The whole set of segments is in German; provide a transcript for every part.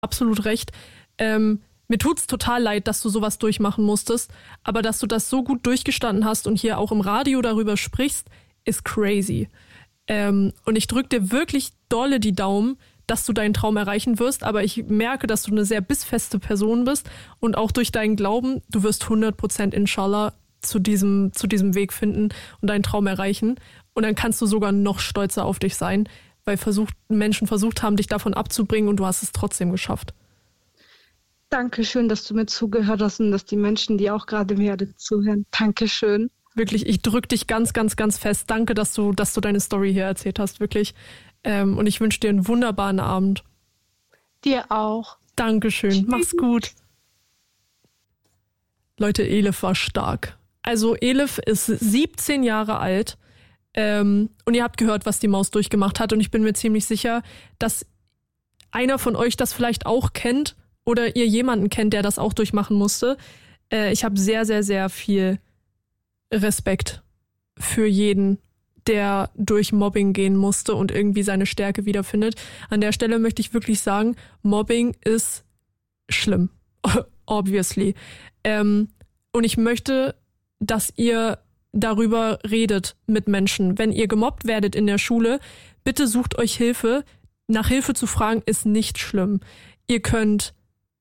absolut recht. Mir tut's total leid, dass du sowas durchmachen musstest, aber dass du das so gut durchgestanden hast und hier auch im Radio darüber sprichst, ist crazy. Und ich drück dir wirklich dolle die Daumen, dass du deinen Traum erreichen wirst, aber ich merke, dass du eine sehr bissfeste Person bist und auch durch deinen Glauben, du wirst 100% inshallah zu diesem Weg finden und deinen Traum erreichen. Und dann kannst du sogar noch stolzer auf dich sein, weil Menschen versucht haben, dich davon abzubringen und du hast es trotzdem geschafft. Dankeschön, dass du mir zugehört hast und dass die Menschen, die auch gerade mir zuhören, Dankeschön. Wirklich, ich drück dich ganz, ganz, ganz fest. Danke, dass du deine Story hier erzählt hast, wirklich. Und ich wünsche dir einen wunderbaren Abend. Dir auch. Dankeschön, mach's gut. Leute, Elif war stark. Also Elif ist 17 Jahre alt und ihr habt gehört, was die Maus durchgemacht hat und ich bin mir ziemlich sicher, dass einer von euch das vielleicht auch kennt oder ihr jemanden kennt, der das auch durchmachen musste. Ich habe sehr, sehr, sehr viel Respekt für jeden, der durch Mobbing gehen musste und irgendwie seine Stärke wiederfindet. An der Stelle möchte ich wirklich sagen, Mobbing ist schlimm. Obviously. Und ich möchte, dass ihr darüber redet mit Menschen. Wenn ihr gemobbt werdet in der Schule, bitte sucht euch Hilfe. Nach Hilfe zu fragen ist nicht schlimm. Ihr könnt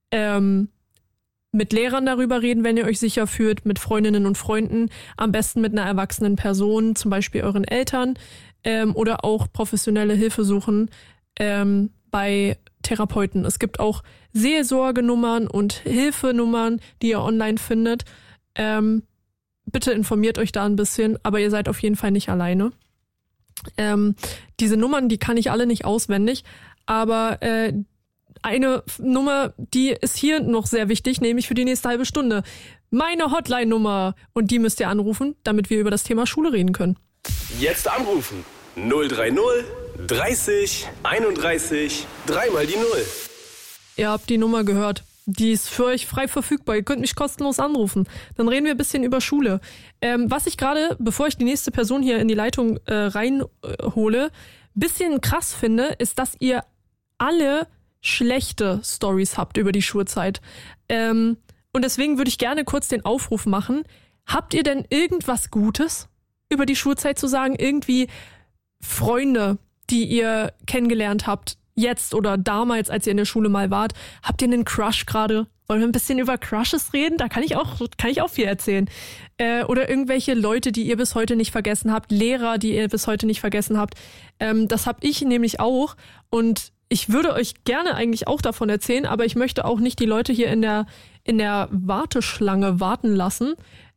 mit Lehrern darüber reden, wenn ihr euch sicher fühlt, mit Freundinnen und Freunden, am besten mit einer erwachsenen Person, zum Beispiel euren Eltern, oder auch professionelle Hilfe suchen bei Therapeuten. Es gibt auch Seelsorgenummern und Hilfenummern, die ihr online findet. Bitte informiert euch da ein bisschen, aber ihr seid auf jeden Fall nicht alleine. Diese Nummern, die kann ich alle nicht auswendig, aber eine Nummer, die ist hier noch sehr wichtig, nämlich für die nächste halbe Stunde. Meine Hotline-Nummer. Und die müsst ihr anrufen, damit wir über das Thema Schule reden können. Jetzt anrufen. 030 30 31 3 die 0. Ihr habt die Nummer gehört. Die ist für euch frei verfügbar. Ihr könnt mich kostenlos anrufen. Dann reden wir ein bisschen über Schule. Was ich gerade, bevor ich die nächste Person hier in die Leitung reinhole, ein bisschen krass finde, ist, dass ihr alle schlechte Stories habt über die Schulzeit. Und deswegen würde ich gerne kurz den Aufruf machen. Habt ihr denn irgendwas Gutes über die Schulzeit zu sagen? Irgendwie Freunde, die ihr kennengelernt habt, jetzt oder damals, als ihr in der Schule mal wart? Habt ihr einen Crush gerade? Wollen wir ein bisschen über Crushes reden? Da kann ich auch viel erzählen. Oder irgendwelche Leute, die ihr bis heute nicht vergessen habt, Lehrer, die ihr bis heute nicht vergessen habt. Das habe ich nämlich auch und ich würde euch gerne eigentlich auch davon erzählen, aber ich möchte auch nicht die Leute hier in der Warteschlange warten lassen.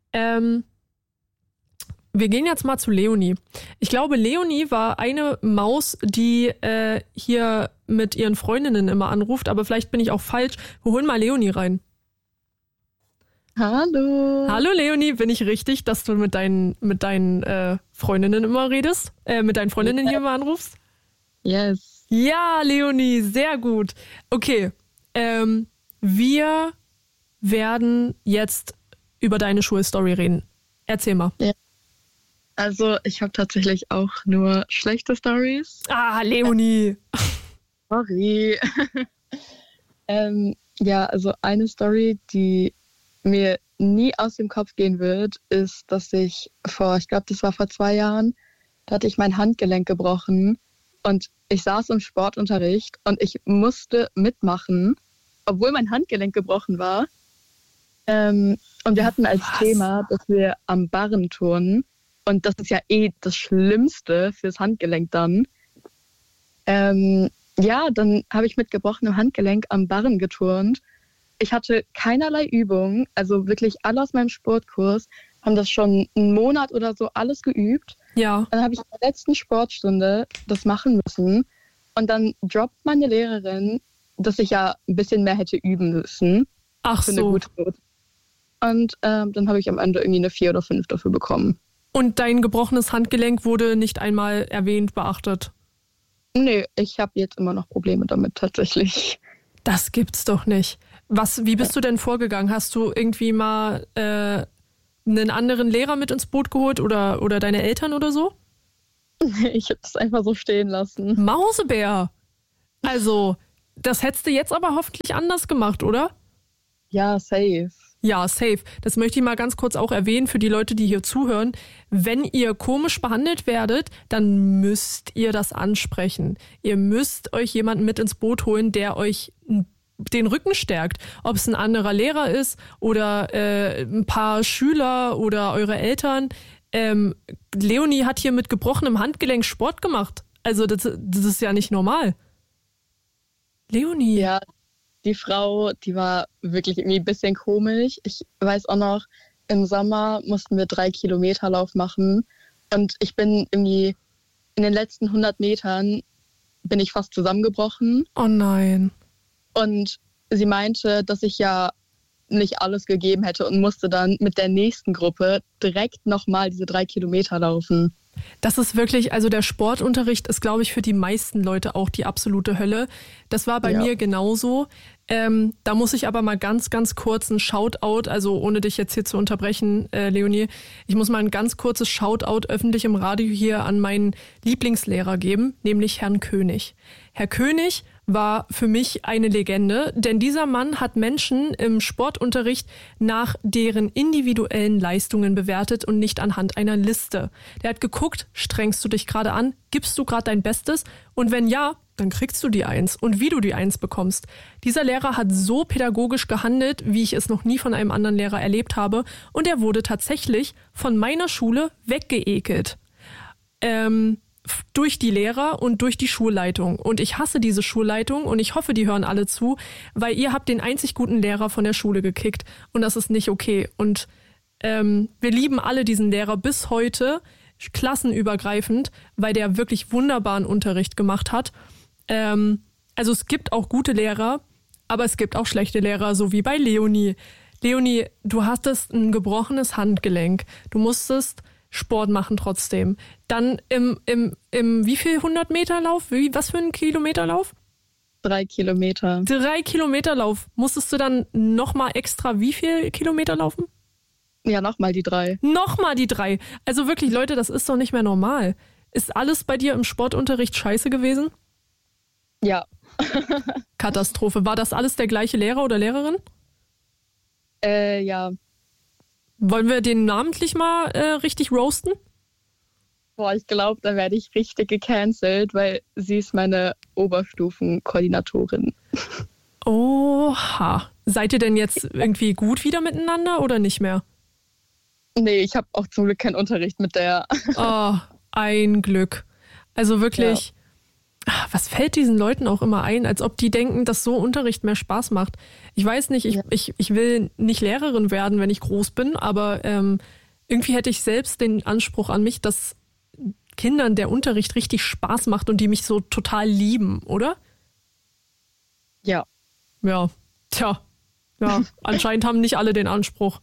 Wir gehen jetzt mal zu Leonie. Ich glaube, Leonie war eine Maus, die hier mit ihren Freundinnen immer anruft, aber vielleicht bin ich auch falsch. Wir holen mal Leonie rein. Hallo. Hallo Leonie, bin ich richtig, dass du mit deinen Freundinnen immer redest? Mit deinen Freundinnen hier immer anrufst? Yes. Ja, Leonie, sehr gut. Okay, wir werden jetzt über deine Schulstory reden. Erzähl mal. Ja. Also, ich habe tatsächlich auch nur schlechte Stories. Ah, Leonie. Sorry. Ja, also eine Story, die mir nie aus dem Kopf gehen wird, ist, dass ich glaube, das war vor 2 Jahren, da hatte ich mein Handgelenk gebrochen und ich saß im Sportunterricht und ich musste mitmachen, obwohl mein Handgelenk gebrochen war. Und wir hatten als Thema, dass wir am Barren turnen. Und das ist ja das Schlimmste fürs Handgelenk dann. Ja, dann habe ich mit gebrochenem Handgelenk am Barren geturnt. Ich hatte keinerlei Übung, also wirklich alle aus meinem Sportkurs haben das schon einen Monat oder so alles geübt. Ja. Dann habe ich in der letzten Sportstunde das machen müssen. Und dann droppt meine Lehrerin, dass ich ja ein bisschen mehr hätte üben müssen. Ach für so. Eine gute Note. Und dann habe ich am Ende irgendwie eine 4 oder 5 dafür bekommen. Und dein gebrochenes Handgelenk wurde nicht einmal erwähnt, beachtet? Nee, ich habe jetzt immer noch Probleme damit tatsächlich. Das gibt's doch nicht. Wie bist du denn vorgegangen? Hast du irgendwie mal einen anderen Lehrer mit ins Boot geholt oder deine Eltern oder so? Ich habe das einfach so stehen lassen. Mausebär! Also, Das hättest du jetzt aber hoffentlich anders gemacht, oder? Ja, safe. Ja, safe. Das möchte ich mal ganz kurz auch erwähnen für die Leute, die hier zuhören. Wenn ihr komisch behandelt werdet, dann müsst ihr das ansprechen. Ihr müsst euch jemanden mit ins Boot holen, der euch den Rücken stärkt. Ob es ein anderer Lehrer ist oder ein paar Schüler oder eure Eltern. Leonie hat hier mit gebrochenem Handgelenk Sport gemacht. Also das ist ja nicht normal. Leonie. Ja, die Frau, die war wirklich irgendwie ein bisschen komisch. Ich weiß auch noch, im Sommer mussten wir 3 Kilometer Lauf machen. Und ich bin irgendwie in den letzten 100 Metern bin ich fast zusammengebrochen. Oh nein. Und sie meinte, dass ich ja nicht alles gegeben hätte und musste dann mit der nächsten Gruppe direkt nochmal diese 3 Kilometer laufen. Das ist wirklich, also der Sportunterricht ist, glaube ich, für die meisten Leute auch die absolute Hölle. Das war bei mir genauso. Da muss ich aber mal ganz, ganz kurz ein Shoutout, also ohne dich jetzt hier zu unterbrechen, Leonie, ich muss mal ein ganz kurzes Shoutout öffentlich im Radio hier an meinen Lieblingslehrer geben, nämlich Herrn König. Herr König war für mich eine Legende, denn dieser Mann hat Menschen im Sportunterricht nach deren individuellen Leistungen bewertet und nicht anhand einer Liste. Der hat geguckt, strengst du dich gerade an, gibst du gerade dein Bestes und wenn ja, dann kriegst du die 1 und wie du die 1 bekommst. Dieser Lehrer hat so pädagogisch gehandelt, wie ich es noch nie von einem anderen Lehrer erlebt habe und er wurde tatsächlich von meiner Schule weggeekelt. Durch die Lehrer und durch die Schulleitung. Und ich hasse diese Schulleitung und ich hoffe, die hören alle zu, weil ihr habt den einzig guten Lehrer von der Schule gekickt und das ist nicht okay. Und wir lieben alle diesen Lehrer bis heute, klassenübergreifend, weil der wirklich wunderbaren Unterricht gemacht hat. Also es gibt auch gute Lehrer, aber es gibt auch schlechte Lehrer, so wie bei Leonie. Leonie, du hattest ein gebrochenes Handgelenk. Du musstest Sport machen trotzdem. Dann im wie viel 100 Meter Lauf? Was für ein Kilometerlauf? 3 Kilometer. 3 Kilometer Lauf. Musstest du dann nochmal extra wie viel Kilometer laufen? Ja, nochmal die 3. Nochmal die 3. Also wirklich, Leute, das ist doch nicht mehr normal. Ist alles bei dir im Sportunterricht scheiße gewesen? Ja. Katastrophe. War das alles der gleiche Lehrer oder Lehrerin? Ja. Wollen wir den namentlich mal richtig roasten? Boah, ich glaube, da werde ich richtig gecancelt, weil sie ist meine Oberstufenkoordinatorin. Oha. Seid ihr denn jetzt irgendwie gut wieder miteinander oder nicht mehr? Nee, ich habe auch zum Glück keinen Unterricht mit der. Oh, ein Glück. Also wirklich, was fällt diesen Leuten auch immer ein, als ob die denken, dass so Unterricht mehr Spaß macht. Ich weiß nicht, ich will nicht Lehrerin werden, wenn ich groß bin, aber irgendwie hätte ich selbst den Anspruch an mich, dass Kindern der Unterricht richtig Spaß macht und die mich so total lieben, oder? Ja. Ja, tja. Ja, anscheinend haben nicht alle den Anspruch.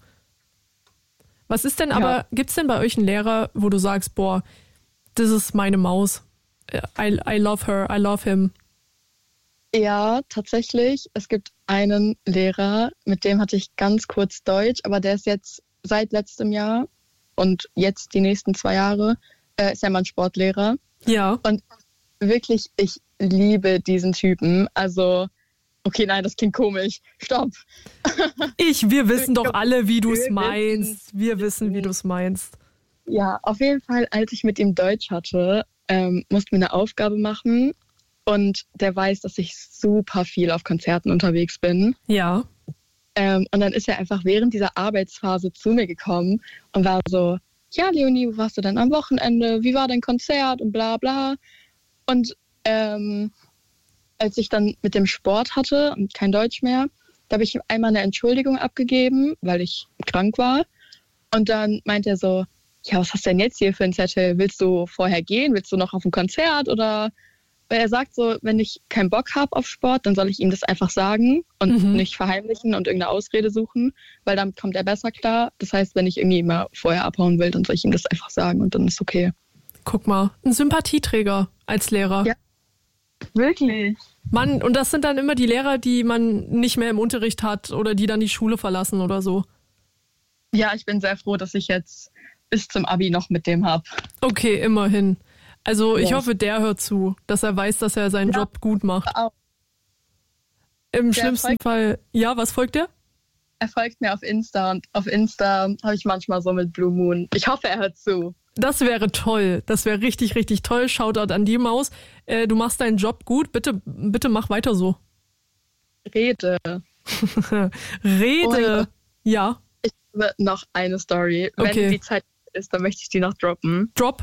Was ist denn aber, gibt's denn bei euch einen Lehrer, wo du sagst, boah, das ist meine Maus. I love her, I love him. Ja, tatsächlich. Es gibt einen Lehrer, mit dem hatte ich ganz kurz Deutsch, aber der ist jetzt seit letztem Jahr und jetzt die nächsten 2 Jahre, ist ja mein Sportlehrer. Ja. Und wirklich, ich liebe diesen Typen. Also, okay, nein, das klingt komisch. Stopp. Wir wissen doch alle, wie du es meinst. Wir wissen, wie du es meinst. Ja, auf jeden Fall, als ich mit ihm Deutsch hatte, mussten wir eine Aufgabe machen und der weiß, dass ich super viel auf Konzerten unterwegs bin. Ja. Und dann ist er einfach während dieser Arbeitsphase zu mir gekommen und war so, ja, Leonie, wo warst du denn am Wochenende? Wie war dein Konzert? Und bla bla. Und als ich dann mit dem Sport hatte und kein Deutsch mehr, da habe ich ihm einmal eine Entschuldigung abgegeben, weil ich krank war. Und dann meinte er so, ja, was hast du denn jetzt hier für ein Zettel? Willst du vorher gehen? Willst du noch auf ein Konzert? Oder weil er sagt so, wenn ich keinen Bock habe auf Sport, dann soll ich ihm das einfach sagen und nicht verheimlichen und irgendeine Ausrede suchen, weil damit kommt er besser klar. Das heißt, wenn ich irgendwie mal vorher abhauen will, dann soll ich ihm das einfach sagen und dann ist okay. Guck mal, ein Sympathieträger als Lehrer. Ja, wirklich. Mann, und das sind dann immer die Lehrer, die man nicht mehr im Unterricht hat oder die dann die Schule verlassen oder so. Ja, ich bin sehr froh, dass ich jetzt bis zum Abi noch mit dem habe. Okay, immerhin. Also ich hoffe, der hört zu, dass er weiß, dass er seinen Job gut macht. Im schlimmsten Fall, ja, was folgt der? Er folgt mir auf Insta und auf Insta habe ich manchmal so mit Blue Moon. Ich hoffe, er hört zu. Das wäre toll. Das wäre richtig, richtig toll. Shoutout an die Maus. Du machst deinen Job gut. Bitte mach weiter so. Rede. Rede. Ja. Ich habe noch eine Story. Okay. Wenn die Zeit ist, dann möchte ich die noch droppen. Drop.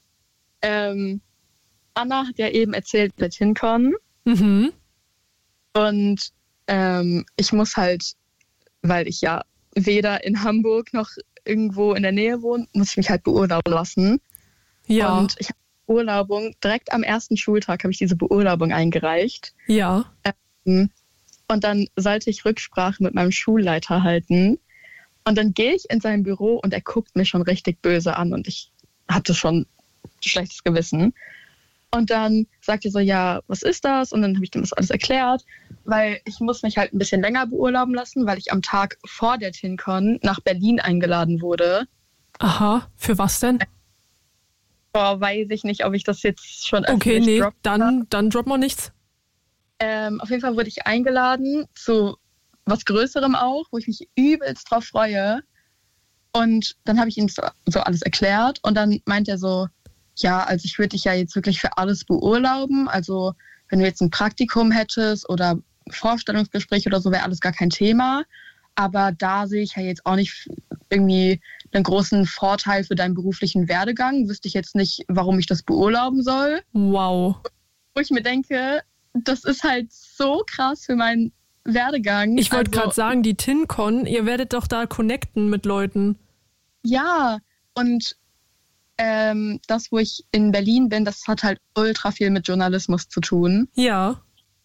Anna hat ja eben erzählt mit HinCon. Mhm. Und ich muss halt, weil ich ja weder in Hamburg noch irgendwo in der Nähe wohne, muss ich mich halt beurlauben lassen. Ja. Und ich habe Beurlaubung, direkt am ersten Schultag habe ich diese Beurlaubung eingereicht. Ja. Und dann sollte ich Rücksprache mit meinem Schulleiter halten. Und dann gehe ich in sein Büro und er guckt mich schon richtig böse an und ich hatte schon ein schlechtes Gewissen. Und dann sagt er so, ja, was ist das? Und dann habe ich ihm das alles erklärt, weil ich muss mich halt ein bisschen länger beurlauben lassen, weil ich am Tag vor der TinCon nach Berlin eingeladen wurde. Aha, für was denn? Boah, weiß ich nicht, ob ich das jetzt schon Okay, nee, droppe. dann droppen wir nichts. Auf jeden Fall wurde ich eingeladen zu was Größerem auch, wo ich mich übelst drauf freue. Und dann habe ich ihm so alles erklärt und dann meint er so, ja, also ich würde dich ja jetzt wirklich für alles beurlauben. Also wenn du jetzt ein Praktikum hättest oder Vorstellungsgespräch oder so, wäre alles gar kein Thema. Aber da sehe ich ja jetzt auch nicht irgendwie einen großen Vorteil für deinen beruflichen Werdegang. Wüsste ich jetzt nicht, warum ich das beurlauben soll. Wow. Wo ich mir denke, das ist halt so krass für meinen Werdegang. Ich wollte gerade sagen, die TinCon, ihr werdet doch da connecten mit Leuten. Ja, und das, wo ich in Berlin bin, das hat halt ultra viel mit Journalismus zu tun. Ja.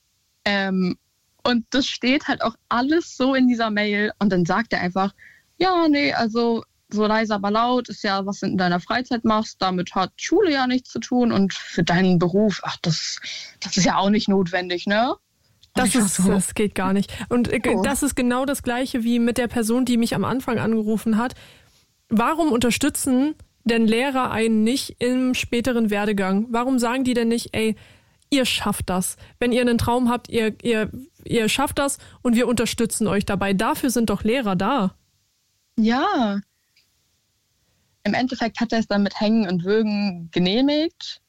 Und das steht halt auch alles so in dieser Mail. Und dann sagt er einfach, ja, nee, also so leise, aber laut ist ja, was du in deiner Freizeit machst. Damit hat Schule ja nichts zu tun. Und für deinen Beruf, ach, das ist ja auch nicht notwendig, ne? Das geht gar nicht. Und das ist genau das Gleiche wie mit der Person, die mich am Anfang angerufen hat. Warum unterstützen denn Lehrer einen nicht im späteren Werdegang? Warum sagen die denn nicht, ey, ihr schafft das. Wenn ihr einen Traum habt, ihr schafft das und wir unterstützen euch dabei. Dafür sind doch Lehrer da. Ja. Im Endeffekt hat er es dann mit Hängen und Würgen genehmigt.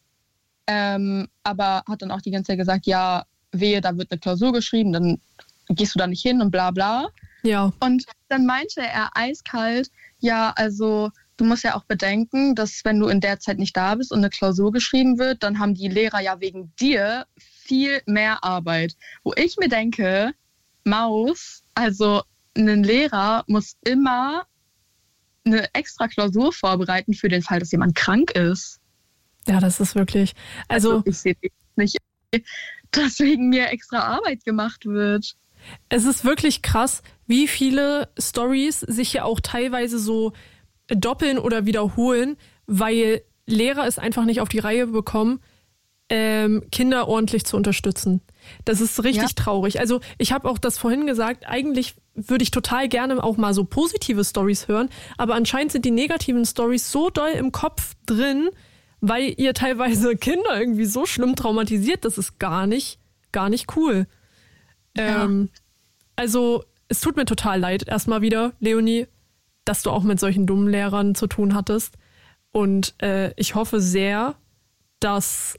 Aber hat dann auch die ganze Zeit gesagt, ja, wehe, da wird eine Klausur geschrieben, dann gehst du da nicht hin und bla bla. Ja. Und dann meinte er eiskalt, ja, also du musst ja auch bedenken, dass wenn du in der Zeit nicht da bist und eine Klausur geschrieben wird, dann haben die Lehrer ja wegen dir viel mehr Arbeit. Wo ich mir denke, Maus, also ein Lehrer muss immer eine extra Klausur vorbereiten für den Fall, dass jemand krank ist. Ja, das ist wirklich, also ich sehe nicht, dass wegen mir extra Arbeit gemacht wird. Es ist wirklich krass, wie viele Storys sich ja auch teilweise so doppeln oder wiederholen, weil Lehrer es einfach nicht auf die Reihe bekommen, Kinder ordentlich zu unterstützen. Das ist richtig traurig. Also ich habe auch das vorhin gesagt, eigentlich würde ich total gerne auch mal so positive Storys hören, aber anscheinend sind die negativen Storys so doll im Kopf drin, weil ihr teilweise Kinder irgendwie so schlimm traumatisiert, das ist gar nicht cool. Ja. Also es tut mir total leid, erstmal wieder, Leonie, dass du auch mit solchen dummen Lehrern zu tun hattest. Und ich hoffe sehr, dass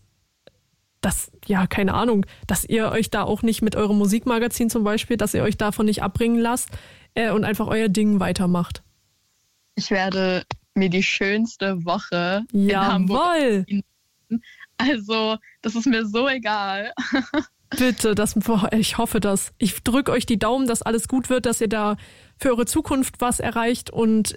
keine Ahnung, dass ihr euch da auch nicht mit eurem Musikmagazin zum Beispiel, dass ihr euch davon nicht abbringen lasst und einfach euer Ding weitermacht. Ich werde mir die schönste Woche in Hamburg Jawohl! Also, das ist mir so egal. Bitte, ich hoffe das. Ich drücke euch die Daumen, dass alles gut wird, dass ihr da für eure Zukunft was erreicht und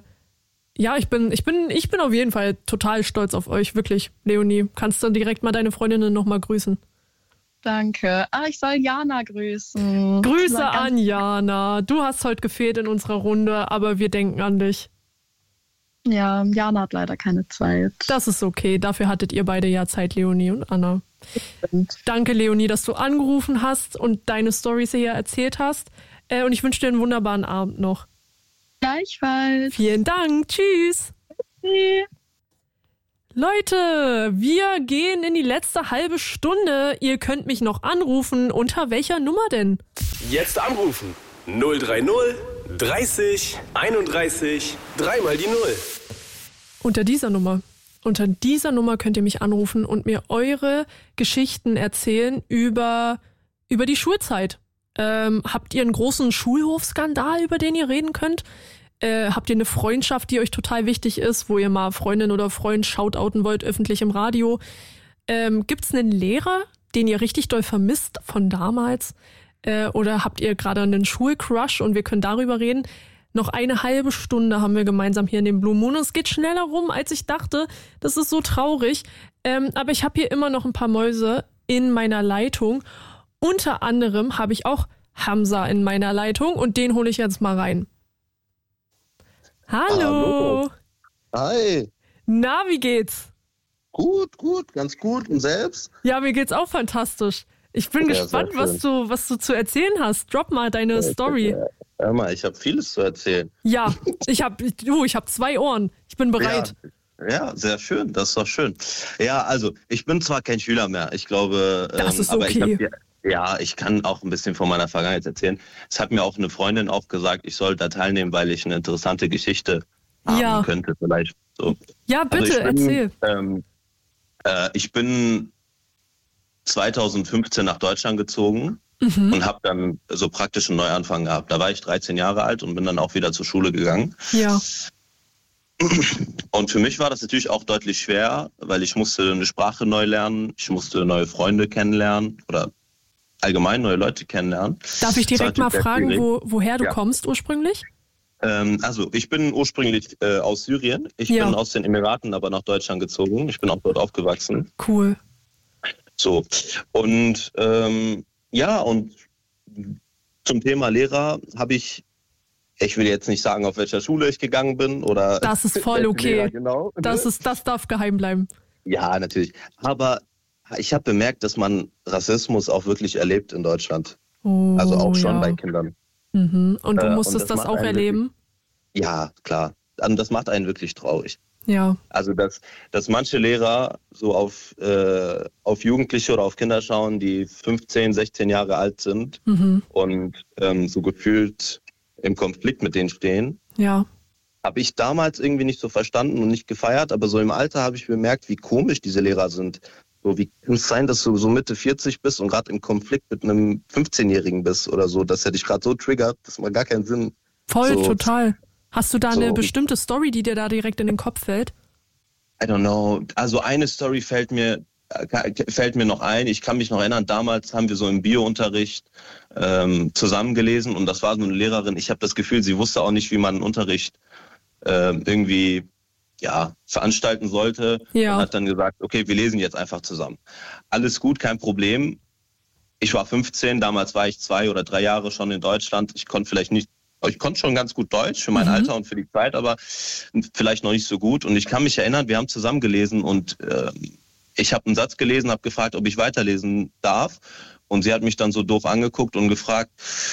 ich bin auf jeden Fall total stolz auf euch, wirklich, Leonie. Kannst du direkt mal deine Freundinnen nochmal grüßen? Danke. Ich soll Jana grüßen. Grüße an Jana. Du hast heute gefehlt in unserer Runde, aber wir denken an dich. Ja, Jana hat leider keine Zeit. Das ist okay. Dafür hattet ihr beide ja Zeit, Leonie und Anna. Stimmt. Danke, Leonie, dass du angerufen hast und deine Storys hier erzählt hast. Und ich wünsche dir einen wunderbaren Abend noch. Gleichfalls. Vielen Dank. Tschüss. Tschüss. Leute, wir gehen in die letzte halbe Stunde. Ihr könnt mich noch anrufen. Unter welcher Nummer denn? Jetzt anrufen. 030 30 31 3 mal die 0. Unter dieser Nummer. Unter dieser Nummer könnt ihr mich anrufen und mir eure Geschichten erzählen über die Schulzeit. Habt ihr einen großen Schulhofskandal, über den ihr reden könnt? Habt ihr eine Freundschaft, die euch total wichtig ist, wo ihr mal Freundin oder Freund shoutouten wollt, öffentlich im Radio? Gibt's einen Lehrer, den ihr richtig doll vermisst von damals? Oder habt ihr gerade einen Schulcrush und wir können darüber reden? Noch eine halbe Stunde haben wir gemeinsam hier in dem Blue Moon und es geht schneller rum, als ich dachte. Das ist so traurig. Aber ich habe hier immer noch ein paar Mäuse in meiner Leitung. Unter anderem habe ich auch Hamza in meiner Leitung und den hole ich jetzt mal rein. Hallo. Hi. Na, wie geht's? Gut, ganz gut. Und selbst? Ja, mir geht's auch fantastisch. Ich bin gespannt, was du zu erzählen hast. Drop mal deine Story. Hör mal, ich habe vieles zu erzählen. Ja, ich hab 2 Ohren. Ich bin bereit. Ja, sehr schön. Das ist doch schön. Ja, also, ich bin zwar kein Schüler mehr. Ich glaube, das ist aber okay. Ich kann auch ein bisschen von meiner Vergangenheit erzählen. Es hat mir auch eine Freundin auch gesagt, ich soll da teilnehmen, weil ich eine interessante Geschichte haben könnte vielleicht. So. Ja, bitte, erzähl. Ich bin 2015 nach Deutschland gezogen und habe dann so praktisch einen Neuanfang gehabt. Da war ich 13 Jahre alt und bin dann auch wieder zur Schule gegangen. Ja. Und für mich war das natürlich auch deutlich schwer, weil ich musste eine Sprache neu lernen, ich musste neue Freunde kennenlernen oder allgemein neue Leute kennenlernen. Darf ich direkt mal fragen, woher du kommst ursprünglich? Also ich bin ursprünglich aus Syrien. Ich bin aus den Emiraten aber nach Deutschland gezogen. Ich bin auch dort aufgewachsen. Cool. So. Und und zum Thema Lehrer habe ich will jetzt nicht sagen, auf welcher Schule ich gegangen bin oder. Das ist voll okay. Lehrer, genau. Das darf geheim bleiben. Ja, natürlich. Aber ich habe bemerkt, dass man Rassismus auch wirklich erlebt in Deutschland. Also auch schon bei Kindern. Mhm. Und du musstest das auch erleben? Ja, klar. Und das macht einen wirklich traurig. Ja. Also dass manche Lehrer so auf Jugendliche oder auf Kinder schauen, die 15, 16 Jahre alt sind und so gefühlt im Konflikt mit denen stehen. Ja. Habe ich damals irgendwie nicht so verstanden und nicht gefeiert, aber so im Alter habe ich bemerkt, wie komisch diese Lehrer sind. So, wie kann es sein, dass du so Mitte 40 bist und gerade im Konflikt mit einem 15-Jährigen bist oder so, dass er dich gerade so triggert, das macht gar keinen Sinn. Voll, total. Hast du da eine bestimmte Story, die dir da direkt in den Kopf fällt? I don't know. Also eine Story fällt mir noch ein. Ich kann mich noch erinnern, damals haben wir so im Bio-Unterricht zusammen gelesen und das war so eine Lehrerin. Ich habe das Gefühl, sie wusste auch nicht, wie man einen Unterricht irgendwie veranstalten sollte und hat dann gesagt, okay, wir lesen jetzt einfach zusammen. Alles gut, kein Problem. Ich war 15, damals war ich 2 oder 3 Jahre schon in Deutschland. Ich konnte schon ganz gut Deutsch für mein Alter und für die Zeit, aber vielleicht noch nicht so gut. Und ich kann mich erinnern, wir haben zusammen gelesen und ich habe einen Satz gelesen, habe gefragt, ob ich weiterlesen darf. Und sie hat mich dann so doof angeguckt und gefragt,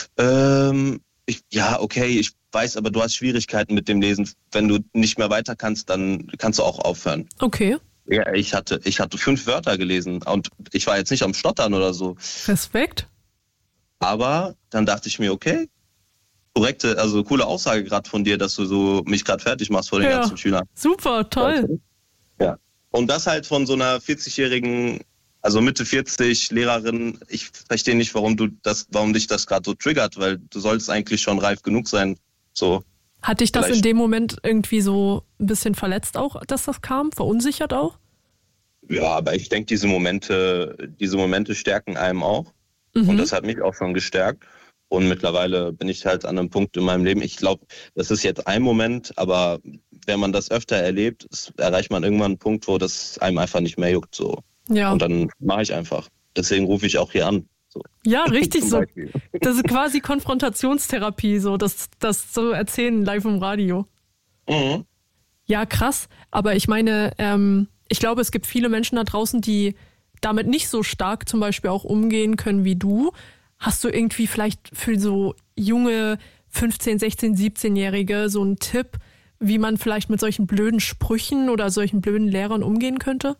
ich weiß, aber du hast Schwierigkeiten mit dem Lesen. Wenn du nicht mehr weiter kannst, dann kannst du auch aufhören. Okay. Ja, ich hatte 5 Wörter gelesen und ich war jetzt nicht am Stottern oder so. Respekt. Aber dann dachte ich mir, okay, korrekte, also coole Aussage gerade von dir, dass du so mich gerade fertig machst vor den ganzen Schülern. Super, toll. Ja. Und das halt von so einer 40-jährigen, also Mitte 40 Lehrerin, ich verstehe nicht, warum dich das gerade so triggert, weil du solltest eigentlich schon reif genug sein. So. Hat dich das in dem Moment irgendwie so ein bisschen verletzt auch, dass das kam? Verunsichert auch? Ja, aber ich denke, diese Momente stärken einem auch. Und das hat mich auch schon gestärkt. Und mittlerweile bin ich halt an einem Punkt in meinem Leben. Ich glaube, das ist jetzt ein Moment, aber wenn man das öfter erlebt, erreicht man irgendwann einen Punkt, wo das einem einfach nicht mehr juckt. So. Ja. Und dann mache ich einfach. Deswegen rufe ich auch hier an. So. Ja, richtig so. Das ist quasi Konfrontationstherapie, so das zu erzählen live im Radio. Mhm. Ja, krass. Aber ich meine, ich glaube, es gibt viele Menschen da draußen, die damit nicht so stark zum Beispiel auch umgehen können wie du. Hast du irgendwie vielleicht für so junge 15-, 16-, 17-Jährige so einen Tipp, wie man vielleicht mit solchen blöden Sprüchen oder solchen blöden Lehrern umgehen könnte?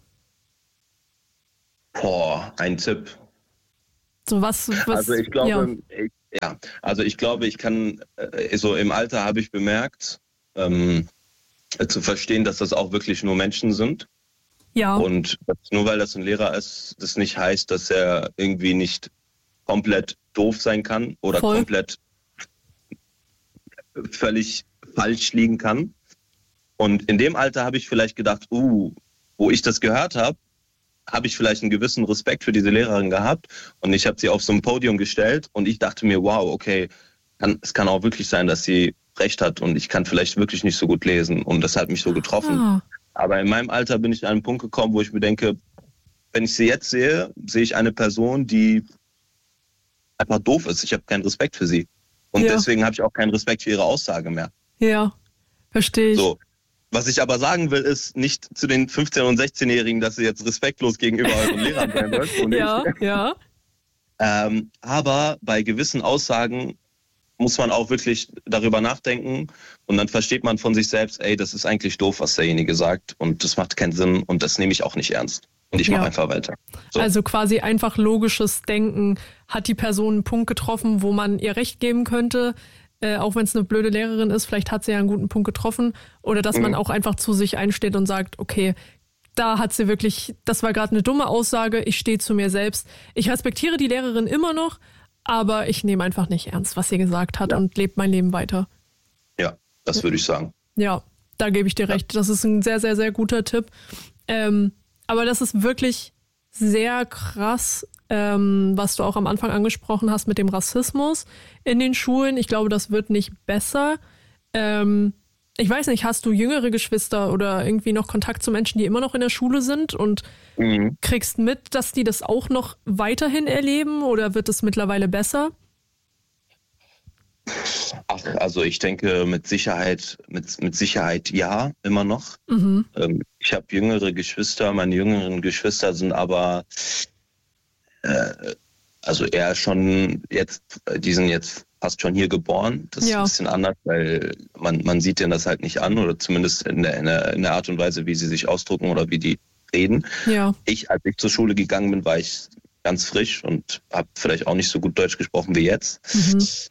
Ein Tipp. So was Also ich glaube, ich kann, so im Alter habe ich bemerkt, zu verstehen, dass das auch wirklich nur Menschen sind. Ja. Und nur weil das ein Lehrer ist, das nicht heißt, dass er irgendwie nicht komplett doof sein kann oder komplett völlig falsch liegen kann. Und in dem Alter habe ich vielleicht gedacht, wo ich das gehört habe, habe ich vielleicht einen gewissen Respekt für diese Lehrerin gehabt und ich habe sie auf so ein Podium gestellt und ich dachte mir, wow, okay, es kann auch wirklich sein, dass sie recht hat und ich kann vielleicht wirklich nicht so gut lesen und das hat mich so getroffen. Aber in meinem Alter bin ich an einen Punkt gekommen, wo ich mir denke, wenn ich sie jetzt sehe, sehe ich eine Person, die einfach doof ist. Ich habe keinen Respekt für sie und deswegen habe ich auch keinen Respekt für ihre Aussage mehr. Ja, verstehe ich. So. Was ich aber sagen will, ist nicht zu den 15- und 16-Jährigen, dass ihr jetzt respektlos gegenüber euren Lehrern sein sollt. Ja. Aber bei gewissen Aussagen muss man auch wirklich darüber nachdenken und dann versteht man von sich selbst, das ist eigentlich doof, was derjenige sagt und das macht keinen Sinn und das nehme ich auch nicht ernst. Und ich mache einfach weiter. So. Also quasi einfach logisches Denken. Hat die Person einen Punkt getroffen, wo man ihr Recht geben könnte? Auch wenn es eine blöde Lehrerin ist, vielleicht hat sie ja einen guten Punkt getroffen. Oder dass man auch einfach zu sich einsteht und sagt, okay, da hat sie wirklich, das war gerade eine dumme Aussage, ich stehe zu mir selbst. Ich respektiere die Lehrerin immer noch, aber ich nehme einfach nicht ernst, was sie gesagt hat und lebe mein Leben weiter. Ja, das würde ich sagen. Ja, da gebe ich dir recht. Das ist ein sehr, sehr, sehr guter Tipp. Aber das ist wirklich sehr krass, was du auch am Anfang angesprochen hast mit dem Rassismus in den Schulen. Ich glaube, das wird nicht besser. Ich weiß nicht, hast du jüngere Geschwister oder irgendwie noch Kontakt zu Menschen, die immer noch in der Schule sind und kriegst mit, dass die das auch noch weiterhin erleben oder wird es mittlerweile besser? Also ich denke mit Sicherheit ja, immer noch. Ich habe jüngere Geschwister, meine jüngeren Geschwister sind aber also eher schon jetzt, die sind jetzt fast schon hier geboren. Das ist ein bisschen anders, weil man sieht denen das halt nicht an oder zumindest in der Art und Weise, wie sie sich ausdrücken oder wie die reden. Ja. Als ich zur Schule gegangen bin, war ich ganz frisch und habe vielleicht auch nicht so gut Deutsch gesprochen wie jetzt.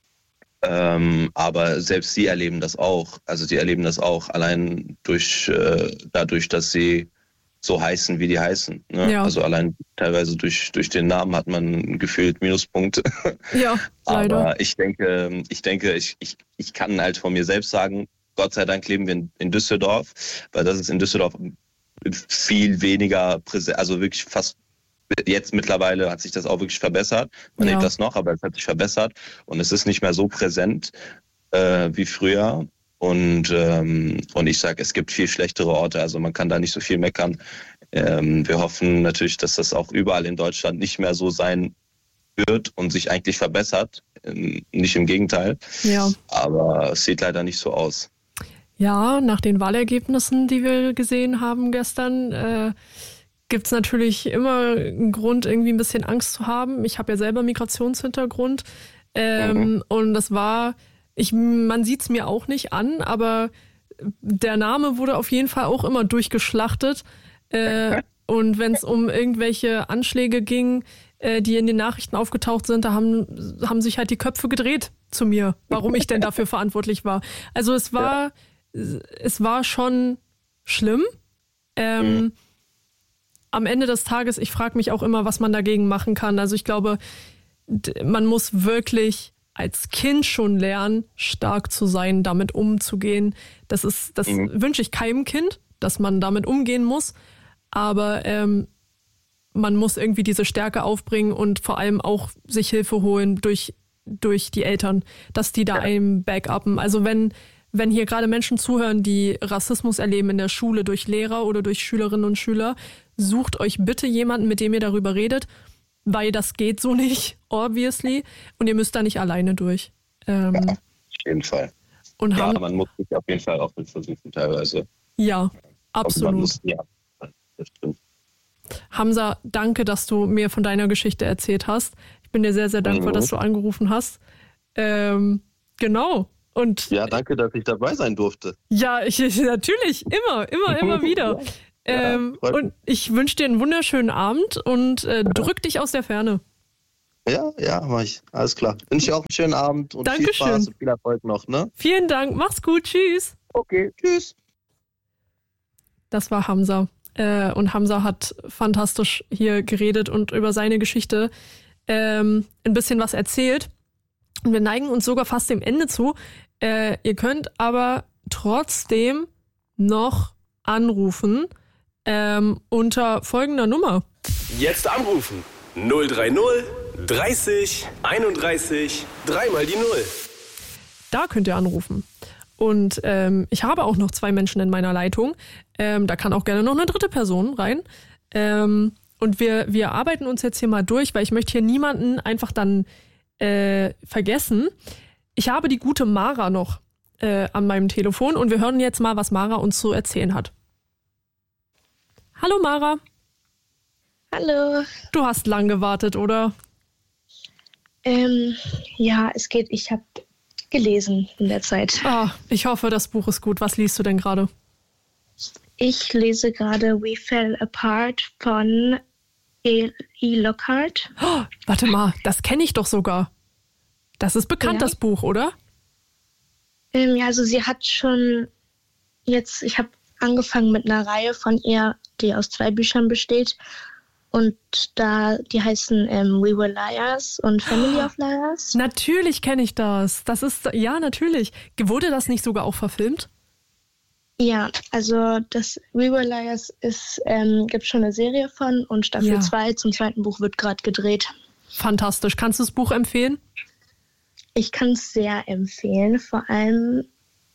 Aber selbst sie erleben das auch. Also sie erleben das auch allein dadurch, dass sie so heißen, wie die heißen. Ne? Ja. Also allein teilweise durch den Namen hat man gefühlt Minuspunkte. Ja, leider. Aber ich denke, ich kann halt von mir selbst sagen, Gott sei Dank leben wir in Düsseldorf, weil das ist in Düsseldorf viel weniger präsent, also wirklich fast jetzt mittlerweile hat sich das auch wirklich verbessert. Man lebt das noch, aber es hat sich verbessert und es ist nicht mehr so präsent wie früher. Und ich sage, es gibt viel schlechtere Orte, also man kann da nicht so viel meckern. Wir hoffen natürlich, dass das auch überall in Deutschland nicht mehr so sein wird und sich eigentlich verbessert. Nicht im Gegenteil. Ja. Aber es sieht leider nicht so aus. Ja, nach den Wahlergebnissen, die wir gesehen haben gestern, gibt es natürlich immer einen Grund, irgendwie ein bisschen Angst zu haben. Ich habe ja selber Migrationshintergrund und das war, man sieht es mir auch nicht an, aber der Name wurde auf jeden Fall auch immer durchgeschlachtet. Und wenn es um irgendwelche Anschläge ging, die in den Nachrichten aufgetaucht sind, da haben sich halt die Köpfe gedreht zu mir, warum ich denn dafür verantwortlich war. Also es war schon schlimm. Am Ende des Tages, ich frage mich auch immer, was man dagegen machen kann. Also ich glaube, man muss wirklich als Kind schon lernen, stark zu sein, damit umzugehen. Das wünsche ich keinem Kind, dass man damit umgehen muss. Aber man muss irgendwie diese Stärke aufbringen und vor allem auch sich Hilfe holen durch die Eltern, dass die da einem backuppen. Also wenn hier gerade Menschen zuhören, die Rassismus erleben in der Schule durch Lehrer oder durch Schülerinnen und Schüler, sucht euch bitte jemanden, mit dem ihr darüber redet, weil das geht so nicht, obviously. Und ihr müsst da nicht alleine durch. Auf jeden Fall. Und man muss sich auf jeden Fall auch mit versuchen teilweise. Ja, absolut. Das stimmt. Hamza, danke, dass du mir von deiner Geschichte erzählt hast. Ich bin dir sehr, sehr dankbar, dass du angerufen hast. Genau. Und Ja, danke, dass ich dabei sein durfte. ja, natürlich, immer wieder. Und ich wünsche dir einen wunderschönen Abend und drück dich aus der Ferne. Ja, mach ich. Alles klar. Wünsche dir auch einen schönen Abend und viel Dankeschön. Spaß und viel Erfolg noch, ne? Vielen Dank, mach's gut, tschüss. Okay, tschüss. Das war Hamza. Und Hamza hat fantastisch hier geredet und über seine Geschichte ein bisschen was erzählt. Und wir neigen uns sogar fast dem Ende zu. Ihr könnt aber trotzdem noch anrufen unter folgender Nummer. Jetzt anrufen. 030 30 31 3 die 0. Da könnt ihr anrufen. Und ich habe auch noch 2 Menschen in meiner Leitung. Da kann auch gerne noch eine dritte Person rein. Und wir arbeiten uns jetzt hier mal durch, weil ich möchte hier niemanden einfach dann vergessen. Ich habe die gute Mara noch an meinem Telefon und wir hören jetzt mal, was Mara uns zu erzählen hat. Hallo Mara. Hallo. Du hast lang gewartet, oder? Ja, es geht. Ich habe gelesen in der Zeit. Ich hoffe, das Buch ist gut. Was liest du denn gerade? Ich lese gerade We Fell Apart von E. Lockhart. Oh, warte mal, das kenne ich doch sogar. Das ist bekannt, Ja. das Buch, oder? Ja, also sie hat schon jetzt, ich habe angefangen mit einer Reihe von ihr, die aus 2 Büchern besteht. Und die heißen We Were Liars und Family of Liars. Natürlich kenne ich das. Das ist, ja, natürlich. Wurde das nicht sogar auch verfilmt? Ja, also das We Were Liars gibt schon eine Serie von und Staffel 2 zum 2. Buch wird gerade gedreht. Fantastisch. Kannst du das Buch empfehlen? Ich kann es sehr empfehlen. Vor allem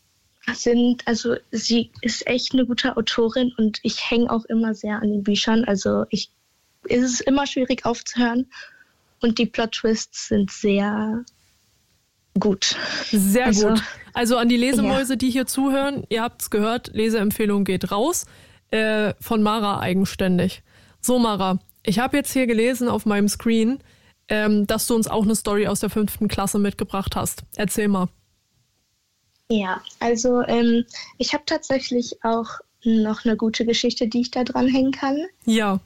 sie ist echt eine gute Autorin und ich hänge auch immer sehr an den Büchern. Also es ist immer schwierig aufzuhören und die Plot-Twists sind sehr gut. Sehr gut. Also an die Lesemäuse, die hier zuhören, ihr habt es gehört, Leseempfehlung geht raus. Von Mara eigenständig. So Mara, ich habe jetzt hier gelesen auf meinem Screen, dass du uns auch eine Story aus der 5. Klasse mitgebracht hast. Erzähl mal. Ja, also ich habe tatsächlich auch noch eine gute Geschichte, die ich da dranhängen kann. Ja.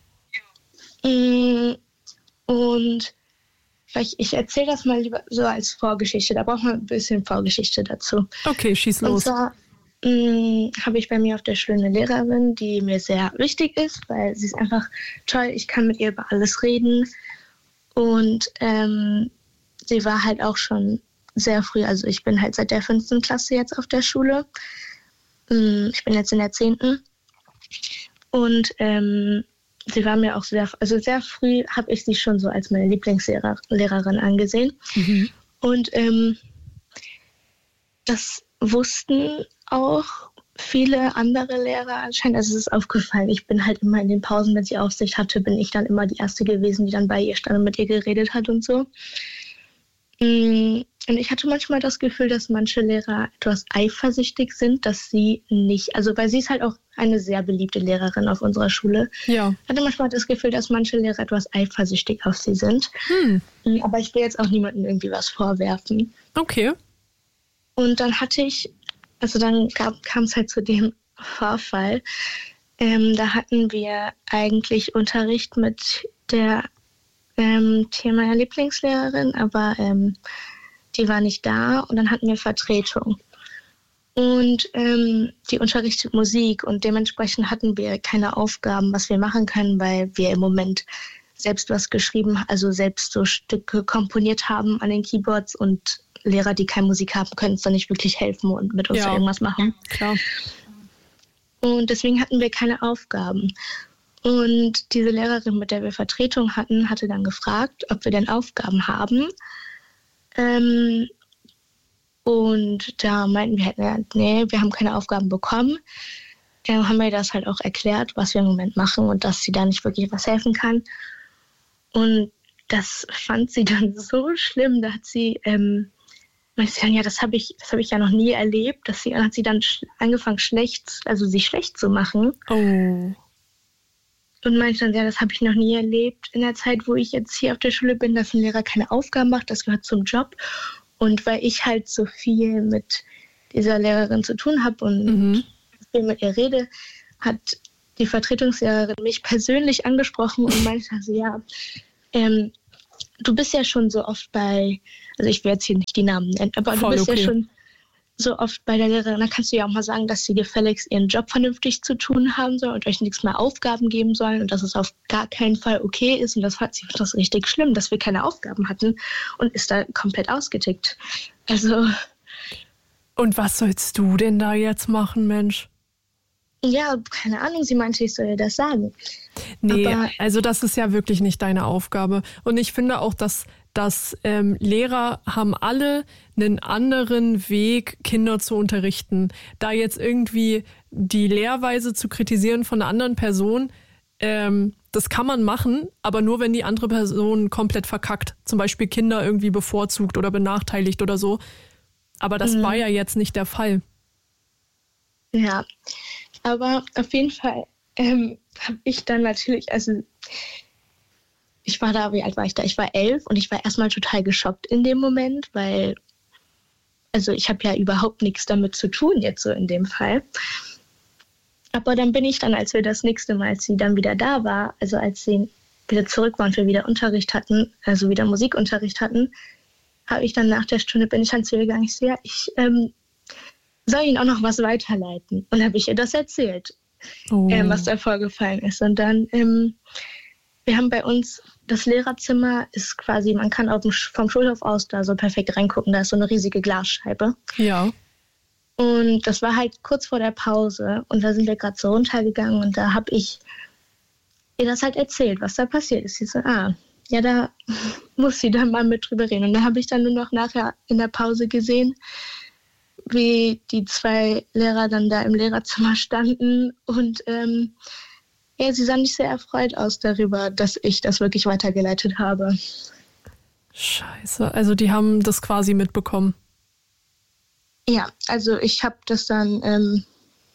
Und ich erzähle das mal lieber so als Vorgeschichte. Da braucht man ein bisschen Vorgeschichte dazu. Okay, schieß los. Und zwar habe ich bei mir auf der Schule eine Lehrerin, die mir sehr wichtig ist, weil sie ist einfach toll. Ich kann mit ihr über alles reden. Und sie war halt auch schon sehr früh, also ich bin halt seit der 5. Klasse jetzt auf der Schule. Ich bin jetzt in der 10. Und sie war mir auch sehr früh habe ich sie schon so als meine Lieblingslehrerin angesehen. Mhm. Und das wussten auch viele andere Lehrer anscheinend. Also es ist aufgefallen, ich bin halt immer in den Pausen, wenn sie Aufsicht hatte, bin ich dann immer die Erste gewesen, die dann bei ihr stand und mit ihr geredet hat und so. Und ich hatte manchmal das Gefühl, dass manche Lehrer etwas eifersüchtig sind, dass sie nicht, also weil sie ist halt auch eine sehr beliebte Lehrerin auf unserer Schule. Ja. Ich hatte manchmal das Gefühl, dass manche Lehrer etwas eifersüchtig auf sie sind. Aber ich will jetzt auch niemandem irgendwie was vorwerfen. Okay. Und dann kam es halt zu dem Vorfall. Da hatten wir eigentlich Unterricht mit der meiner Lieblingslehrerin, aber die war nicht da und dann hatten wir Vertretung. Und die unterrichtet Musik und dementsprechend hatten wir keine Aufgaben, was wir machen können, weil wir im Moment selbst was geschrieben, also selbst so Stücke komponiert haben an den Keyboards und Lehrer, die keine Musik haben, können uns dann nicht wirklich helfen und mit uns da irgendwas machen. Klar. Und deswegen hatten wir keine Aufgaben. Und diese Lehrerin, mit der wir Vertretung hatten, hatte dann gefragt, ob wir denn Aufgaben haben. Und da meinten wir halt, nee, wir haben keine Aufgaben bekommen. Haben wir das halt auch erklärt, was wir im Moment machen und dass sie da nicht wirklich was helfen kann. Und das fand sie dann so schlimm, da hat sie, meinte sie dann, ja, das hab ich ja noch nie erlebt, dann hat sie dann angefangen, sich schlecht zu machen. Oh. Und meinte dann, ja, das habe ich noch nie erlebt in der Zeit, wo ich jetzt hier auf der Schule bin, dass ein Lehrer keine Aufgaben macht, das gehört zum Job. Und weil ich halt so viel mit dieser Lehrerin zu tun habe und viel mit ihr rede, hat die Vertretungslehrerin mich persönlich angesprochen und meinte also, ja, du bist ja schon so oft bei, also ich werde jetzt hier nicht die Namen nennen, aber Voll du bist okay. ja schon so oft bei der Lehrerin, dann kannst du ja auch mal sagen, dass sie gefälligst ihren Job vernünftig zu tun haben soll und euch nichts mehr Aufgaben geben sollen und dass es auf gar keinen Fall okay ist. Und das fand sie das richtig schlimm, dass wir keine Aufgaben hatten und ist da komplett ausgetickt. Also. Und was sollst du denn da jetzt machen, Mensch? Ja, keine Ahnung, sie meinte, ich soll ihr das sagen. Nee, aber also das ist ja wirklich nicht deine Aufgabe. Und ich finde auch, dass Lehrer haben alle einen anderen Weg, Kinder zu unterrichten. Da jetzt irgendwie die Lehrweise zu kritisieren von einer anderen Person, das kann man machen, aber nur, wenn die andere Person komplett verkackt. Zum Beispiel Kinder irgendwie bevorzugt oder benachteiligt oder so. Aber das war ja jetzt nicht der Fall. Ja, aber auf jeden Fall habe ich dann natürlich, also ich war da, wie alt war ich da? Ich war 11 und ich war erstmal total geschockt in dem Moment, weil, also ich habe ja überhaupt nichts damit zu tun jetzt so in dem Fall. Aber dann bin ich dann, als wir das nächste Mal, als sie dann wieder da war, also als sie wieder zurück waren und wir wieder Unterricht hatten, also wieder Musikunterricht hatten, habe ich dann nach der Stunde, bin ich dann zu ihr gegangen, ich so, ja, ich soll Ihnen auch noch was weiterleiten. Und habe ich ihr das erzählt, was da vorgefallen ist. Und dann, wir haben bei uns, das Lehrerzimmer ist quasi, man kann vom Schulhof aus da so perfekt reingucken, da ist so eine riesige Glasscheibe. Ja. Und das war halt kurz vor der Pause und da sind wir gerade so runtergegangen und da habe ich ihr das halt erzählt, was da passiert ist. Sie so, ja, da muss sie dann mal mit drüber reden. Und da habe ich dann nur noch nachher in der Pause gesehen, wie die 2 Lehrer dann da im Lehrerzimmer standen und ja, sie sahen nicht sehr erfreut aus darüber, dass ich das wirklich weitergeleitet habe. Scheiße, also die haben das quasi mitbekommen. Ja, also ich habe das dann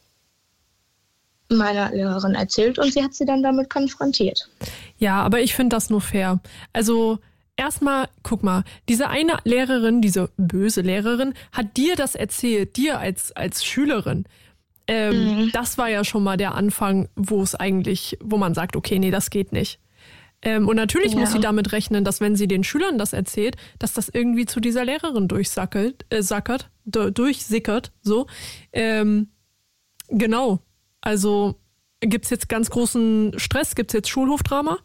meiner Lehrerin erzählt und sie hat sie dann damit konfrontiert. Ja, aber ich finde das nur fair. Also erstmal, guck mal, diese eine Lehrerin, diese böse Lehrerin, hat dir das erzählt, dir als Schülerin. Das war ja schon mal der Anfang, wo man sagt, okay, nee, das geht nicht. Und natürlich muss sie damit rechnen, dass wenn sie den Schülern das erzählt, dass das irgendwie zu dieser Lehrerin durchsickert, so. Genau. Also gibt's jetzt ganz großen Stress? Gibt's jetzt Schulhofdrama?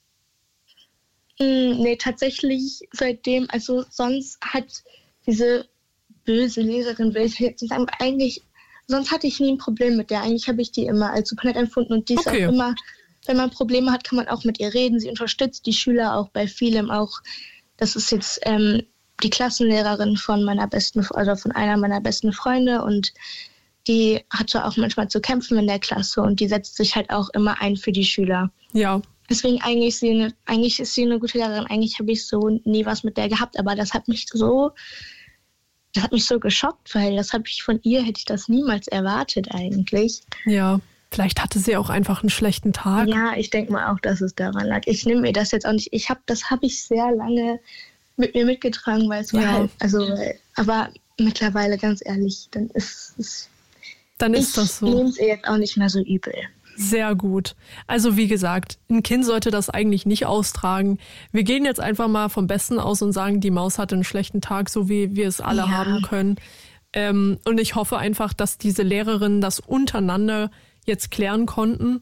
Nee, tatsächlich seitdem, also sonst hat diese böse Lehrerin, will ich jetzt nicht sagen, eigentlich, sonst hatte ich nie ein Problem mit der. Eigentlich habe ich die immer als super nett empfunden und die ist auch immer, wenn man Probleme hat, kann man auch mit ihr reden. Sie unterstützt die Schüler auch bei vielem auch. Das ist jetzt die Klassenlehrerin von von einer meiner besten Freunde und die hatte auch manchmal zu kämpfen in der Klasse und die setzt sich halt auch immer ein für die Schüler. Ja. Deswegen eigentlich ist sie eine gute Lehrerin. Eigentlich habe ich so nie was mit der gehabt, aber das hat mich so geschockt, weil hätte ich das niemals erwartet eigentlich. Ja, vielleicht hatte sie auch einfach einen schlechten Tag. Ja, ich denke mal auch, dass es daran lag. Ich nehme mir das jetzt auch nicht, das habe ich sehr lange mit mir mitgetragen, weil es war halt, aber mittlerweile, ganz ehrlich, dann ist das so. Ich nehme es ihr jetzt auch nicht mehr so übel. Sehr gut. Also wie gesagt, ein Kind sollte das eigentlich nicht austragen. Wir gehen jetzt einfach mal vom Besten aus und sagen, die Maus hatte einen schlechten Tag, so wie wir es alle haben können. Und ich hoffe einfach, dass diese Lehrerinnen das untereinander jetzt klären konnten.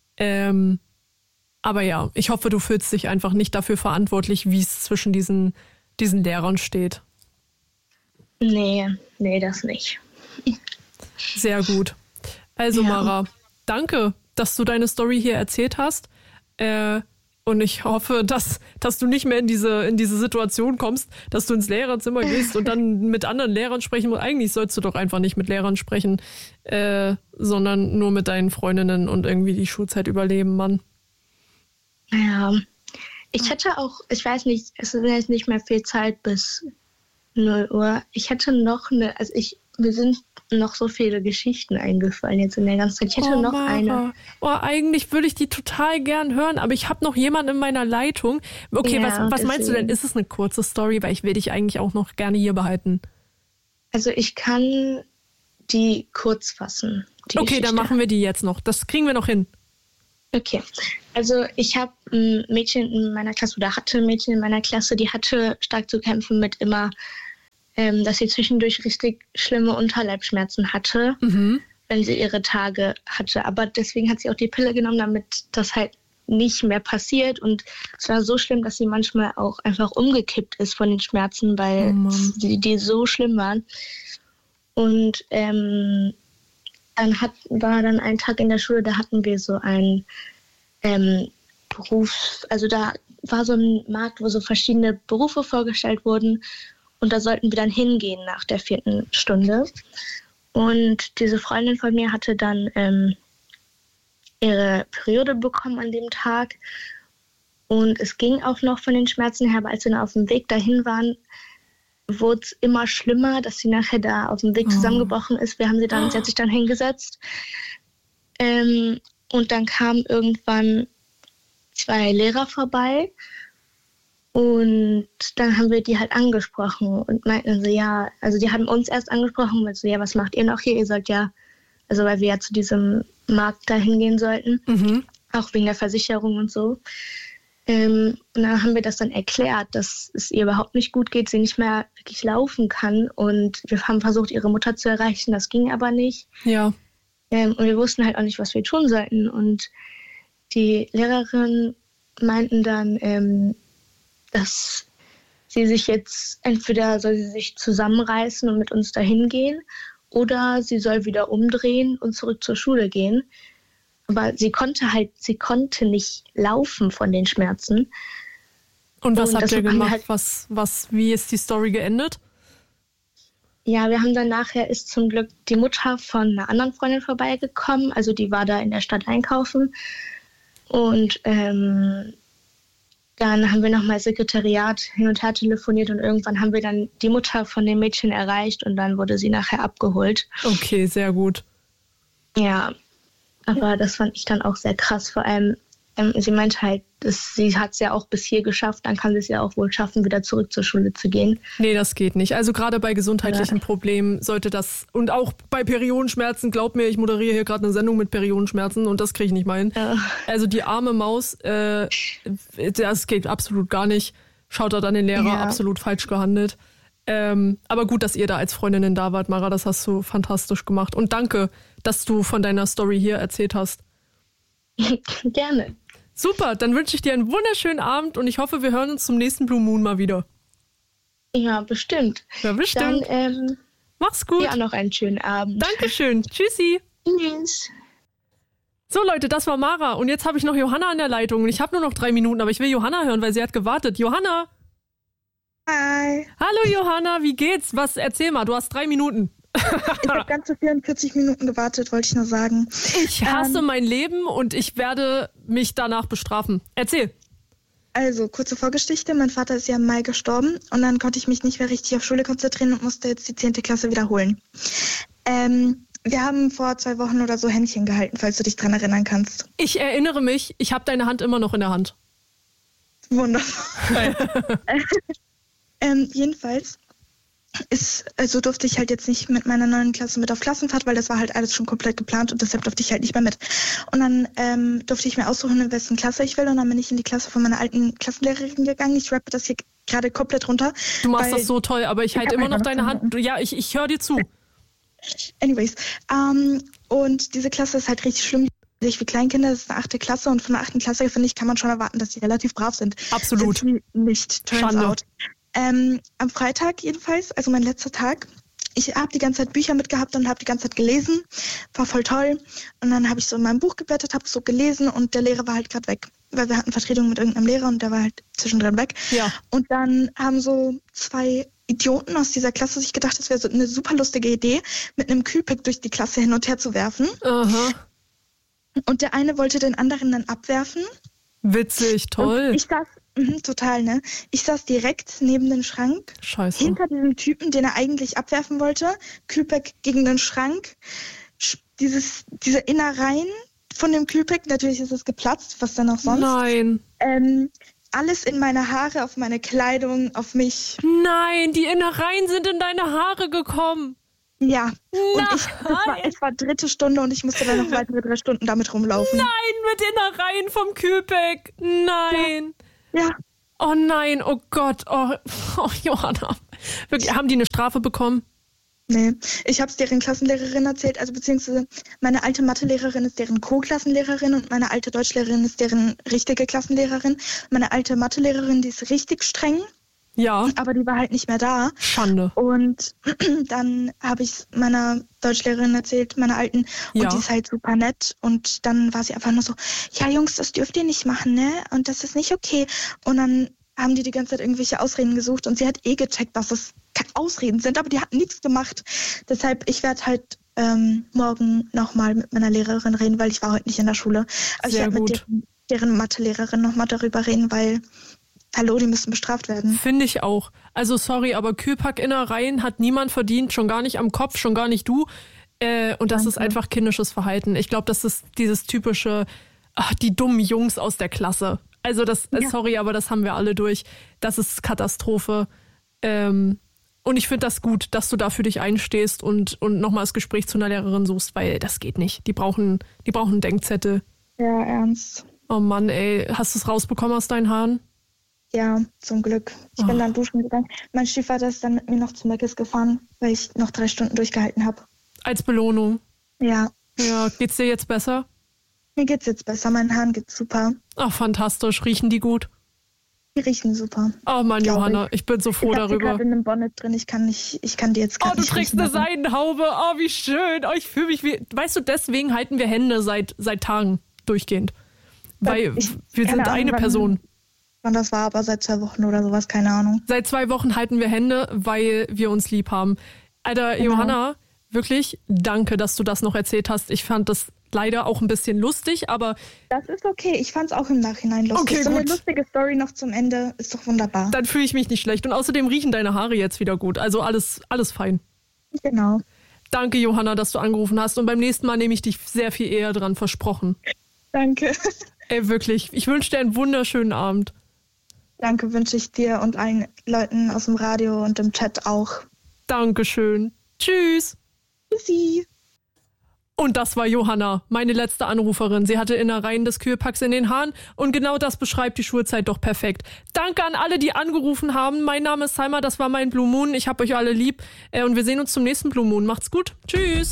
Aber ja, ich hoffe, du fühlst dich einfach nicht dafür verantwortlich, wie es zwischen diesen Lehrern steht. Nee, das nicht. Sehr gut. Also Mara, danke, dass du deine Story hier erzählt hast. Und ich hoffe, dass du nicht mehr in diese Situation kommst, dass du ins Lehrerzimmer gehst und dann mit anderen Lehrern sprechen musst. Eigentlich sollst du doch einfach nicht mit Lehrern sprechen, sondern nur mit deinen Freundinnen und irgendwie die Schulzeit überleben, Mann. Ja, ich hätte auch, ich weiß nicht, es ist jetzt nicht mehr viel Zeit bis 0 Uhr. Ich hätte noch mir sind noch so viele Geschichten eingefallen jetzt in der ganzen Zeit. Ich hätte noch Mara. eine. Eigentlich würde ich die total gern hören, aber ich habe noch jemanden in meiner Leitung. Okay, Ja, was meinst du denn? deswegen. Ist es eine kurze Story? Weil ich will dich eigentlich auch noch gerne hier behalten. Also ich kann die kurz fassen. Die Okay, dann Geschichte. machen wir die jetzt noch. Das kriegen wir noch hin. Okay, also ich habe ein Mädchen in meiner Klasse oder hatte ein Mädchen in meiner Klasse, die hatte stark zu kämpfen mit immer, dass sie zwischendurch richtig schlimme Unterleibsschmerzen hatte, wenn sie ihre Tage hatte. Aber deswegen hat sie auch die Pille genommen, damit das halt nicht mehr passiert. Und es war so schlimm, dass sie manchmal auch einfach umgekippt ist von den Schmerzen, weil die so schlimm waren. Und dann war dann ein Tag in der Schule, da hatten wir so einen also da war so ein Markt, wo so verschiedene Berufe vorgestellt wurden und da sollten wir dann hingehen nach der 4. Stunde. Und diese Freundin von mir hatte dann ihre Periode bekommen an dem Tag und es ging auch noch von den Schmerzen her, aber als wir dann auf dem Weg dahin waren, wurde es immer schlimmer, dass sie nachher da auf dem Weg zusammengebrochen ist. Sie hat sich dann hingesetzt. Und dann kamen irgendwann 2 Lehrer vorbei. Und dann haben wir die halt angesprochen und meinten so, ja, also die haben uns erst angesprochen und so, ja, was macht ihr noch hier? Ihr sollt ja, also weil wir ja zu diesem Markt da hingehen sollten, auch wegen der Versicherung und so. Und dann haben wir das dann erklärt, dass es ihr überhaupt nicht gut geht, sie nicht mehr wirklich laufen kann. Und wir haben versucht, ihre Mutter zu erreichen, das ging aber nicht. Ja. Und wir wussten halt auch nicht, was wir tun sollten. Und die Lehrerin meinten dann, dass sie sich jetzt, entweder soll sie sich zusammenreißen und mit uns dahin gehen oder sie soll wieder umdrehen und zurück zur Schule gehen. Aber sie konnte nicht laufen von den Schmerzen. Und was habt ihr gemacht? Halt, Wie ist die Story geendet? ja, wir haben dann nachher, ist zum Glück die Mutter von einer anderen Freundin vorbeigekommen. Also die war da in der Stadt einkaufen. Und dann haben wir nochmal Sekretariat hin und her telefoniert und irgendwann haben wir dann die Mutter von dem Mädchen erreicht und dann wurde sie nachher abgeholt. Okay, sehr gut. Ja, aber das fand ich dann auch sehr krass. Vor allem, sie meinte halt, sie hat es ja auch bis hier geschafft, dann kann sie es ja auch wohl schaffen, wieder zurück zur Schule zu gehen. Nee, das geht nicht. Also gerade bei gesundheitlichen Problemen sollte das, und auch bei Periodenschmerzen, glaub mir, ich moderiere hier gerade eine Sendung mit Periodenschmerzen und das kriege ich nicht mal hin. Ja. Also die arme Maus, das geht absolut gar nicht. Schaut da dann den Lehrer, absolut falsch gehandelt. Aber gut, dass ihr da als Freundinnen da wart, Mara, das hast du fantastisch gemacht. Und danke, dass du von deiner Story hier erzählt hast. Gerne. Super, dann wünsche ich dir einen wunderschönen Abend und ich hoffe, wir hören uns zum nächsten Blue Moon mal wieder. Ja, bestimmt. Ja, bestimmt. Dann mach's gut. ja, noch einen schönen Abend. Dankeschön. Tschüssi. Tschüss. So Leute, das war Mara und jetzt habe ich noch Johanna an der Leitung und ich habe nur noch 3 Minuten, aber ich will Johanna hören, weil sie hat gewartet. Johanna! Hi. Hallo Johanna, wie geht's? Erzähl mal, du hast 3 Minuten. Ich habe ganze 44 Minuten gewartet, wollte ich nur sagen. Ich hasse mein Leben und ich werde mich danach bestrafen. Erzähl. Also, kurze Vorgeschichte. Mein Vater ist ja im Mai gestorben und dann konnte ich mich nicht mehr richtig auf Schule konzentrieren und musste jetzt die 10. Klasse wiederholen. Wir haben vor 2 Wochen oder so Händchen gehalten, falls du dich dran erinnern kannst. Ich erinnere mich, ich habe deine Hand immer noch in der Hand. Wundervoll. Jedenfalls durfte ich halt jetzt nicht mit meiner neuen Klasse mit auf Klassenfahrt, weil das war halt alles schon komplett geplant und deshalb durfte ich halt nicht mehr mit. Und dann durfte ich mir aussuchen, in wessen Klasse ich will und dann bin ich in die Klasse von meiner alten Klassenlehrerin gegangen. Ich rappe das hier gerade komplett runter. Du machst das so toll, aber ich halte immer noch deine Hand. Ja, ich höre dir zu. Anyways, und diese Klasse ist halt richtig schlimm. Wie Kleinkinder, das ist eine 8. Klasse und von der 8. Klasse, finde ich, kann man schon erwarten, dass sie relativ brav sind. Absolut. Nicht, turns Schande. out. Am Freitag jedenfalls, also mein letzter Tag, ich habe die ganze Zeit Bücher mitgehabt und habe die ganze Zeit gelesen, war voll toll. Und dann habe ich so in meinem Buch geblättert, habe so gelesen und der Lehrer war halt gerade weg, weil wir hatten Vertretung mit irgendeinem Lehrer und der war halt zwischendrin weg. Ja. Und dann haben so 2 Idioten aus dieser Klasse sich gedacht, das wäre so eine super lustige Idee, mit einem Kühlpack durch die Klasse hin und her zu werfen. Aha. Und der eine wollte den anderen dann abwerfen. Witzig, toll. Und Total, ne? Ich saß direkt neben dem Schrank. Scheiße. Hinter diesem Typen, den er eigentlich abwerfen wollte. Kühlpack gegen den Schrank. Diese Innereien von dem Kühlpack, natürlich ist es geplatzt, was dann auch sonst. Nein. Alles in meine Haare, auf meine Kleidung, auf mich. Nein, die Innereien sind in deine Haare gekommen. Ja. Nein. Und es war 3. Stunde und ich musste dann noch weitere 3 Stunden damit rumlaufen. Nein, mit Innereien vom Kühlpack. Nein. Ja. Oh nein, oh Gott. Oh Johanna. Wirklich, haben die eine Strafe bekommen? Nee, ich habe es deren Klassenlehrerin erzählt, also beziehungsweise meine alte Mathelehrerin ist deren Co-Klassenlehrerin und meine alte Deutschlehrerin ist deren richtige Klassenlehrerin. Meine alte Mathelehrerin, die ist richtig streng. Ja. Aber die war halt nicht mehr da. Schande. Und dann habe ich es meiner Deutschlehrerin erzählt, meiner alten, und die ist halt super nett. Und dann war sie einfach nur so, ja Jungs, das dürft ihr nicht machen, ne? Und das ist nicht okay. Und dann haben die ganze Zeit irgendwelche Ausreden gesucht und sie hat gecheckt, dass es keine Ausreden sind, aber die hat nichts gemacht. Deshalb, ich werde halt morgen nochmal mit meiner Lehrerin reden, weil ich war heute nicht in der Schule. Also sehr ich werde gut. mit deren Mathelehrerin nochmal darüber reden, weil, hallo, die müssen bestraft werden. Finde ich auch. Also sorry, aber Kühlpack-Innereien hat niemand verdient, schon gar nicht am Kopf, schon gar nicht du. Und das ist einfach kindisches Verhalten. Ich glaube, das ist dieses typische, die dummen Jungs aus der Klasse. Also sorry, aber das haben wir alle durch. Das ist Katastrophe. Und ich finde das gut, dass du da für dich einstehst und nochmal das Gespräch zu einer Lehrerin suchst, weil das geht nicht. Die brauchen einen Denkzettel. Ja, ernst. Oh Mann, ey. Hast du es rausbekommen aus deinen Haaren? Ja, zum Glück. Ich bin dann duschen gegangen. Mein Stiefvater ist dann mit mir noch zu Meckes gefahren, weil ich noch 3 Stunden durchgehalten habe. Als Belohnung? Ja. Ja, geht's dir jetzt besser? Mir geht's jetzt besser, meinen Haaren geht's super. Ach, fantastisch. Riechen die gut? Die riechen super. Oh Mann, Johanna, ich bin so froh darüber. Ich habe in einem Bonnet drin, ich kann die jetzt gar nicht du trägst eine Seidenhaube. Oh, wie schön. Oh, ich fühle mich wie... Weißt du, deswegen halten wir Hände seit Tagen durchgehend. Weil wir sind eine Person. Wann das war, aber seit 2 Wochen oder sowas, keine Ahnung. Seit 2 Wochen halten wir Hände, weil wir uns lieb haben. Alter, genau. Johanna, wirklich danke, dass du das noch erzählt hast. Ich fand das leider auch ein bisschen lustig, aber... Das ist okay, ich fand es auch im Nachhinein lustig. Okay, so gut. eine lustige Story noch zum Ende ist doch wunderbar. Dann fühle ich mich nicht schlecht. Und außerdem riechen deine Haare jetzt wieder gut. Also alles fein. Genau. Danke, Johanna, dass du angerufen hast. Und beim nächsten Mal nehme ich dich sehr viel eher dran, versprochen. Danke. Ey, wirklich. Ich wünsche dir einen wunderschönen Abend. Danke, wünsche ich dir und allen Leuten aus dem Radio und im Chat auch. Dankeschön. Tschüss. Tschüssi. Und das war Johanna, meine letzte Anruferin. Sie hatte Innereien des Kühlpacks in den Haaren und genau das beschreibt die Schulzeit doch perfekt. Danke an alle, die angerufen haben. Mein Name ist Salma, das war mein Blue Moon. Ich hab euch alle lieb und wir sehen uns zum nächsten Blue Moon. Macht's gut. Tschüss.